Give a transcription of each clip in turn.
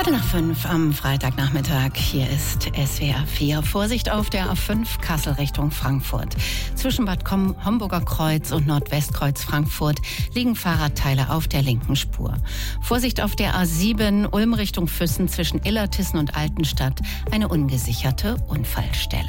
4:15 am Freitagnachmittag. Hier ist SWR 4. Vorsicht auf der A5 Kassel Richtung Frankfurt. Zwischen Bad Homburger Kreuz und Nordwestkreuz Frankfurt liegen Fahrradteile auf der linken Spur. Vorsicht auf der A7 Ulm Richtung Füssen zwischen Illertissen und Altenstadt. Eine ungesicherte Unfallstelle.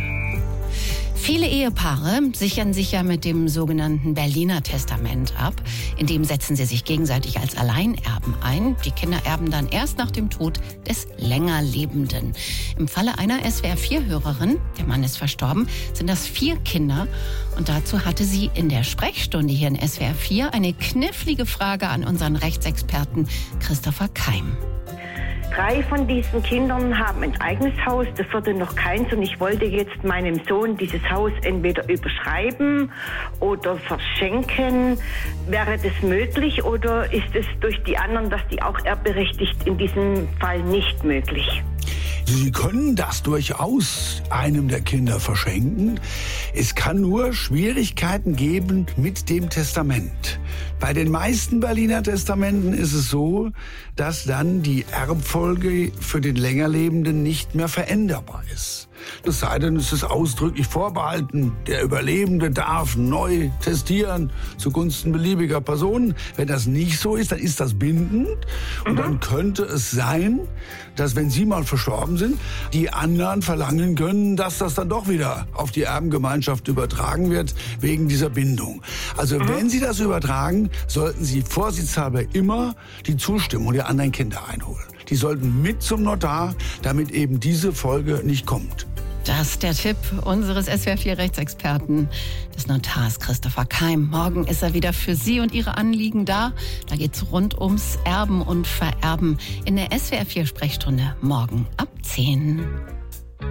Viele Ehepaare sichern sich ja mit dem sogenannten Berliner Testament ab. In dem setzen sie sich gegenseitig als Alleinerben ein. Die Kinder erben dann erst nach dem Tod des Längerlebenden. Im Falle einer SWR4-Hörerin, der Mann ist verstorben, sind das 4 Kinder. Und dazu hatte sie in der Sprechstunde hier in SWR4 eine knifflige Frage an unseren Rechtsexperten Christopher Keim. 3 von diesen Kindern haben ein eigenes Haus, das wurde noch keins und ich wollte jetzt meinem Sohn dieses Haus entweder überschreiben oder verschenken. Wäre das möglich oder ist es durch die anderen, dass die auch erbberechtigt in diesem Fall nicht möglich? Sie können das durchaus einem der Kinder verschenken. Es kann nur Schwierigkeiten geben mit dem Testament. Bei den meisten Berliner Testamenten ist es so, dass dann die Erbfolge für den Längerlebenden nicht mehr veränderbar ist. Es sei denn, es ist ausdrücklich vorbehalten. Der Überlebende darf neu testieren zugunsten beliebiger Personen. Wenn das nicht so ist, dann ist das bindend. Und dann könnte es sein, dass wenn Sie mal verstorben sind, die anderen verlangen können, dass das dann doch wieder auf die Erbengemeinschaft übertragen wird, wegen dieser Bindung. Also wenn Sie das übertragen, sollten Sie vorsichtshalber immer die Zustimmung der anderen Kinder einholen. Die sollten mit zum Notar, damit eben diese Folge nicht kommt. Das ist der Tipp unseres SWR4-Rechtsexperten, des Notars Christopher Keim. Morgen ist er wieder für Sie und Ihre Anliegen da. Da geht es rund ums Erben und Vererben in der SWR4-Sprechstunde morgen ab 10.